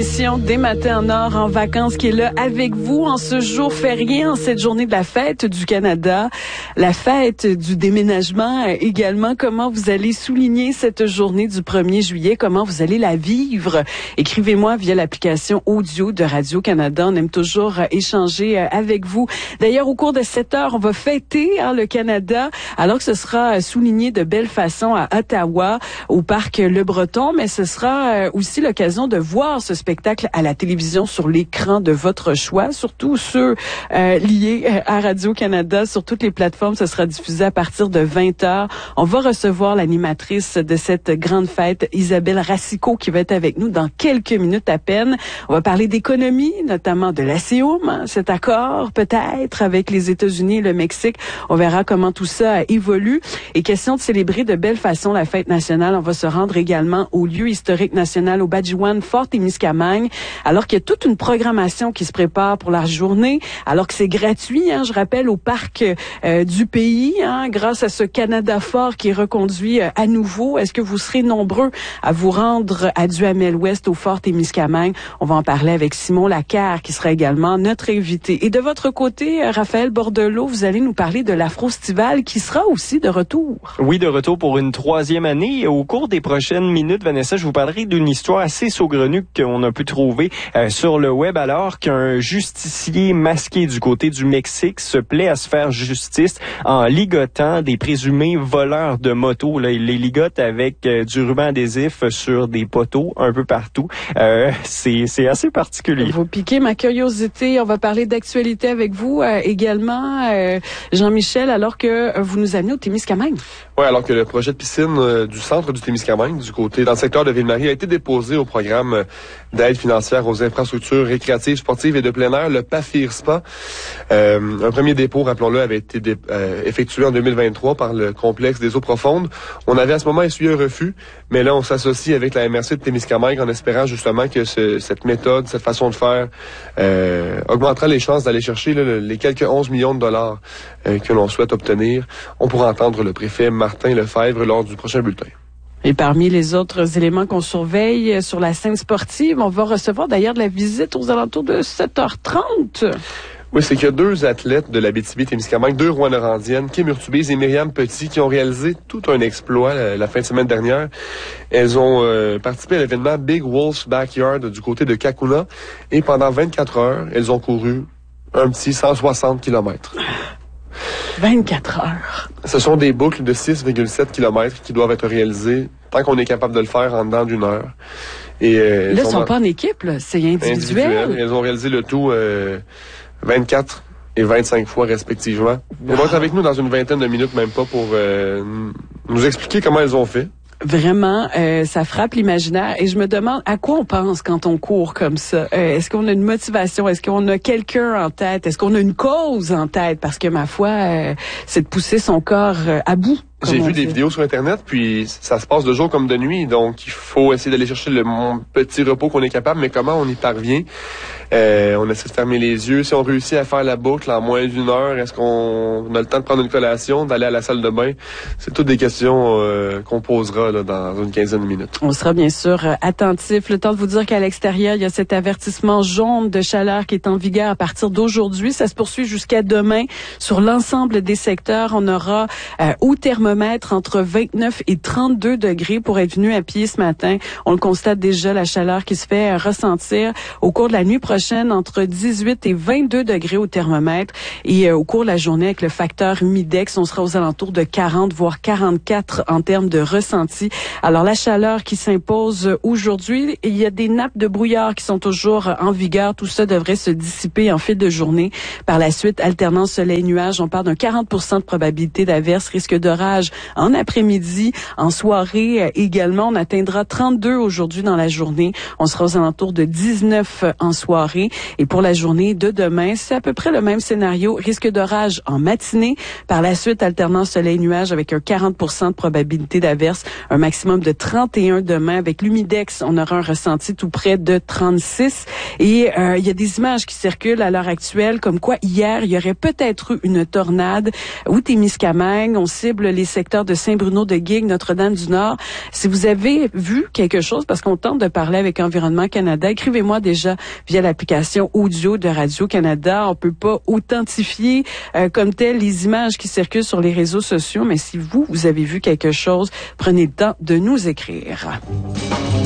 l'émission des Matins en Or en vacances qui est là avec vous en ce jour férié, en cette journée de la fête du Canada, la fête du déménagement également. Comment vous allez souligner cette journée du 1er juillet? Comment vous allez la vivre? Écrivez-moi via l'application audio de Radio-Canada. On aime toujours échanger avec vous. D'ailleurs, au cours de 7 heures, on va fêter le Canada, alors que ce sera souligné de belle façon à Ottawa, au parc Le Breton, mais ce sera aussi l'occasion de voir ce spectacle à la télévision sur l'écran de votre choix, surtout ceux liés à Radio-Canada. Sur toutes les plateformes, ce sera diffusé à partir de 20h. On va recevoir l'animatrice de cette grande fête, Isabelle Racicot, qui va être avec nous dans quelques minutes à peine. On va parler d'économie, notamment de l'ASEAN, cet accord peut-être avec les États-Unis et le Mexique. On verra comment tout ça évolue. Et question de célébrer de belle façon la fête nationale, on va se rendre également au lieu historique national au Badjiwan, Fort-Témiscamingue, alors qu'il y a toute une programmation qui se prépare pour la journée, alors que c'est gratuit, je rappelle, au parc du pays, grâce à ce Canada Fort qui est reconduit à nouveau. Est-ce que vous serez nombreux à vous rendre à Duhamel-Ouest au Fort-Témiscamingue? On va en parler avec Simon Lacarre, qui sera également notre invité. Et de votre côté, Raphaël Bordelot, vous allez nous parler de l'Afrostival qui sera aussi de retour. Oui, de retour pour une 3e année. Au cours des prochaines minutes, Vanessa, je vous parlerai d'une histoire assez saugrenue qu'on a pu trouver sur le web, alors qu'un justicier masqué du côté du Mexique se plaît à se faire justice en ligotant des présumés voleurs de motos. Là, il les ligote avec du ruban adhésif sur des poteaux un peu partout. C'est assez particulier. Vous piquez ma curiosité. On va parler d'actualité avec vous également, Jean-Michel, alors que vous nous amenez au Témiscamingue. Oui, alors que le projet de piscine du centre du Témiscamingue, dans le secteur de Ville-Marie, a été déposé au programme d'aide financière aux infrastructures récréatives, sportives et de plein air, le PAFIR-SPA. Un premier dépôt, rappelons-le, avait été effectué en 2023 par le complexe des eaux profondes. On avait à ce moment essuyé un refus, mais là, on s'associe avec la MRC de Témiscamingue en espérant justement que cette méthode, cette façon de faire augmentera les chances d'aller chercher les quelques 11 millions de dollars que l'on souhaite obtenir. On pourra entendre le préfet Martin Lefebvre lors du prochain bulletin. Et parmi les autres éléments qu'on surveille sur la scène sportive, on va recevoir d'ailleurs de la visite aux alentours de 7h30. Oui, c'est qu'il y a 2 athlètes de l'Abitibi-Témiscamingue, 2 Rouyn-Norandiennes, Kim Urtubise et Myriam Petit, qui ont réalisé tout un exploit la fin de semaine dernière. Elles ont participé à l'événement Big Wolf's Backyard du côté de Kakuna, et pendant 24 heures, elles ont couru un petit 160 km. 24 heures. Ce sont des boucles de 6,7 km qui doivent être réalisées tant qu'on est capable de le faire en dedans d'une heure. Et là, ils sont pas en équipe, là. C'est individuel. Elles ont réalisé le tout 24 et 25 fois respectivement. Elles vont être avec nous dans une vingtaine de minutes, même pas, pour nous expliquer comment elles ont fait. Vraiment, ça frappe l'imaginaire et je me demande à quoi on pense quand on court comme ça. Est-ce qu'on a une motivation? Est-ce qu'on a quelqu'un en tête? Est-ce qu'on a une cause en tête? Parce que ma foi, c'est de pousser son corps à bout. J'ai vu des vidéos sur Internet, puis ça se passe de jour comme de nuit, donc il faut essayer d'aller chercher le petit repos qu'on est capable, mais comment on y parvient? On essaie de fermer les yeux. Si on réussit à faire la boucle en moins d'1 heure, est-ce qu'on a le temps de prendre une collation, d'aller à la salle de bain? C'est toutes des questions qu'on posera là, dans une quinzaine de minutes. On sera bien sûr attentif. Le temps de vous dire qu'à l'extérieur, il y a cet avertissement jaune de chaleur qui est en vigueur à partir d'aujourd'hui. Ça se poursuit jusqu'à demain. Sur l'ensemble des secteurs, on aura au thermomètre entre 29 et 32 degrés pour être venu à pied ce matin. On le constate déjà, la chaleur qui se fait ressentir au cours de la nuit prochaine, entre 18 et 22 degrés au thermomètre. Et au cours de la journée, avec le facteur humidex, on sera aux alentours de 40, voire 44 en termes de ressenti. Alors, la chaleur qui s'impose aujourd'hui, il y a des nappes de brouillard qui sont toujours en vigueur. Tout ça devrait se dissiper en fil de journée. Par la suite, alternance soleil-nuage. On parle d'un 40% de probabilité d'averse, risque d'orage en après-midi, en soirée également. On atteindra 32 aujourd'hui dans la journée. On sera aux alentours de 19 en soirée. Et pour la journée de demain, c'est à peu près le même scénario. Risque d'orage en matinée. Par la suite, alternance soleil-nuage avec un 40% de probabilité d'averse. Un maximum de 31 demain. Avec l'humidex, on aura un ressenti tout près de 36. Et il y a des images qui circulent à l'heure actuelle, comme quoi hier, il y aurait peut-être eu une tornade au Témiscamingue. On cible les secteurs de Saint-Bruno de Guigues, Notre-Dame-du-Nord. Si vous avez vu quelque chose, parce qu'on tente de parler avec Environnement Canada, écrivez-moi déjà via l'application audio de Radio-Canada. On peut pas authentifier comme tel les images qui circulent sur les réseaux sociaux, mais si vous avez vu quelque chose, prenez le temps de nous écrire.